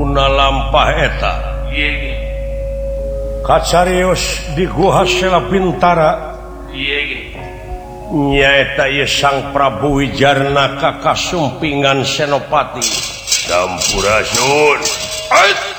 guna lampah eta kacarios di Guhasela Bintara nyaeta ieu Sang Prabu Wijarnaka kasumpingan Senopati Sampurasun.